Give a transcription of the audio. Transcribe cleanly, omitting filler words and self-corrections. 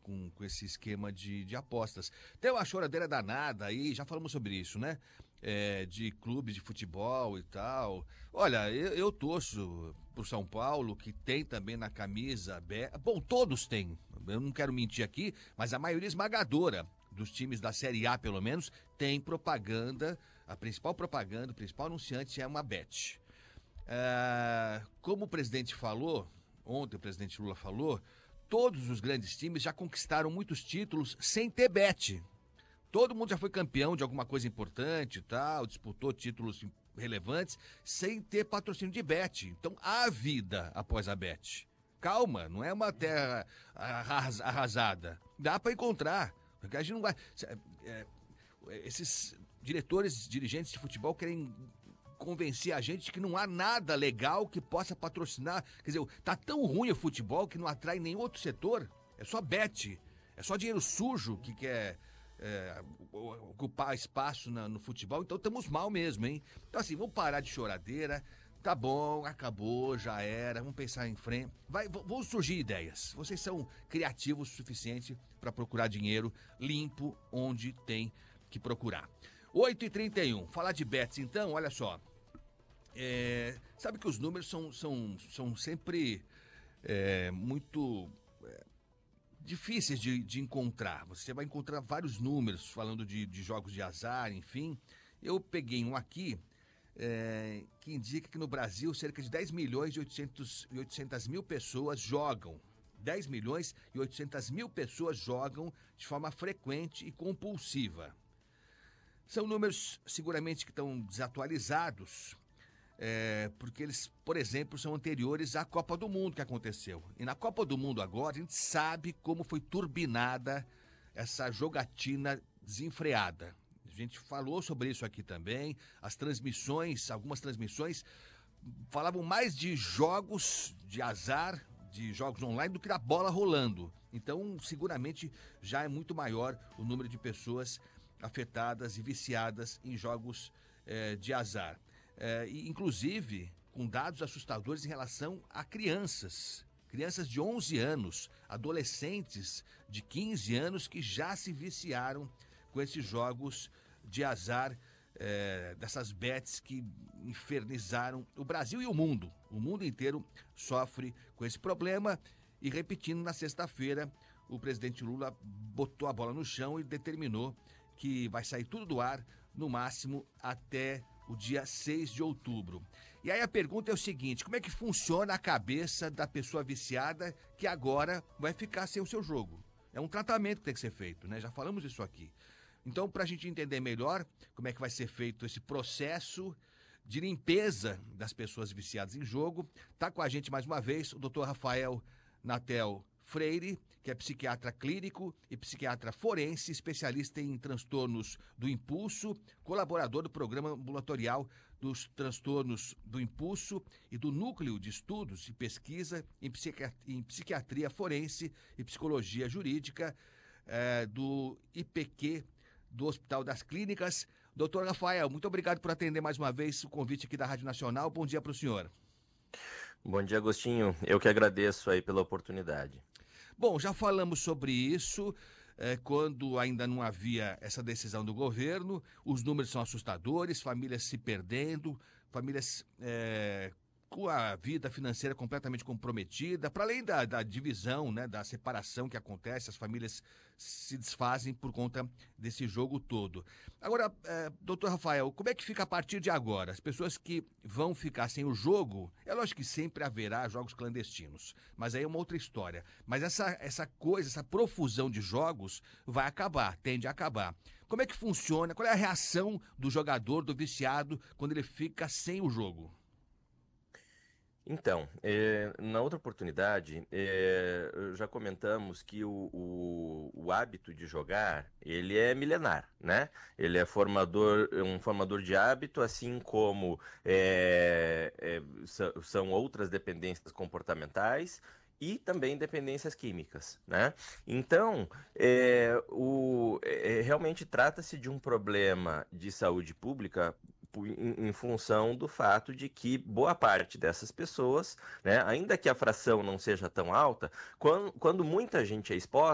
com esse esquema de apostas. Tem uma choradeira danada aí, já falamos sobre isso, né? De clubes de futebol e tal. Olha, eu torço pro São Paulo, que tem também na camisa. Bom, todos têm. Eu não quero mentir aqui, mas a maioria esmagadora dos times da Série A, pelo menos, tem propaganda. A principal propaganda, o principal anunciante é uma Bet. Como o presidente falou, ontem o presidente Lula falou, todos os grandes times já conquistaram muitos títulos sem ter Bet. Todo mundo já foi campeão de alguma coisa importante e tal, disputou títulos relevantes sem ter patrocínio de Bet. Então há vida após a Bet. Calma, não é uma terra arrasada. Dá para encontrar. Porque a gente não vai. Esses dirigentes de futebol querem convencer a gente que não há nada legal que possa patrocinar. Quer dizer, tá tão ruim o futebol que não atrai nenhum outro setor. É só bet, é só dinheiro sujo que quer ocupar espaço no futebol. Então estamos mal mesmo, hein? Então assim, vamos parar de choradeira. Tá bom, acabou, já era, vamos pensar em frente. Vão surgir ideias. Vocês são criativos o suficiente para procurar dinheiro limpo onde tem que procurar. 8h31, falar de bets então, olha só. Sabe que os números são sempre muito difíceis de encontrar. Você vai encontrar vários números falando de jogos de azar, enfim. Eu peguei um aqui que indica que no Brasil cerca de 10 milhões e 800 mil pessoas jogam. 10 milhões e 800 mil pessoas jogam de forma frequente e compulsiva. São números seguramente que estão desatualizados, porque eles, por exemplo, são anteriores à Copa do Mundo que aconteceu. E na Copa do Mundo agora a gente sabe como foi turbinada essa jogatina desenfreada. A gente falou sobre isso aqui também. Algumas transmissões falavam mais de jogos de azar, de jogos online, do que da bola rolando. Então, seguramente, já é muito maior o número de pessoas afetadas e viciadas em jogos de azar. E, inclusive, com dados assustadores em relação a crianças de 11 anos, adolescentes de 15 anos que já se viciaram com esses jogos de azar, dessas bets que infernizaram o Brasil e o mundo. O mundo inteiro sofre com esse problema e, repetindo, na sexta-feira, o presidente Lula botou a bola no chão e determinou que vai sair tudo do ar, no máximo, até o dia 6 de outubro. E aí a pergunta é o seguinte: como é que funciona a cabeça da pessoa viciada que agora vai ficar sem o seu jogo? É um tratamento que tem que ser feito, né? Já falamos isso aqui. Então, para a gente entender melhor como é que vai ser feito esse processo de limpeza das pessoas viciadas em jogo, está com a gente mais uma vez o Dr. Rafael Natel Freire, que é psiquiatra clínico e psiquiatra forense, especialista em transtornos do impulso, colaborador do programa ambulatorial dos transtornos do impulso e do Núcleo de Estudos e Pesquisa em Psiquiatria Forense e Psicologia Jurídica do IPQ, do Hospital das Clínicas. Doutor Rafael, muito obrigado por atender mais uma vez o convite aqui da Rádio Nacional. Bom dia para o senhor. Bom dia, Agostinho. Eu que agradeço aí pela oportunidade. Bom, já falamos sobre isso quando ainda não havia essa decisão do governo. Os números são assustadores, famílias se perdendo, famílias com a vida financeira completamente comprometida, para além da divisão, né, da separação que acontece, as famílias se desfazem por conta desse jogo todo. Agora, doutor Rafael, como é que fica a partir de agora? As pessoas que vão ficar sem o jogo, é lógico que sempre haverá jogos clandestinos, mas aí é uma outra história. Mas essa profusão de jogos vai acabar, tende a acabar. Como é que funciona? Qual é a reação do jogador, do viciado, quando ele fica sem o jogo? Então, na outra oportunidade, já comentamos que o hábito de jogar, ele é milenar, né? Ele é um formador de hábito, assim como são outras dependências comportamentais e também dependências químicas, né? Então, realmente trata-se de um problema de saúde pública em função do fato de que boa parte dessas pessoas, né, ainda que a fração não seja tão alta, quando muita gente é exposta,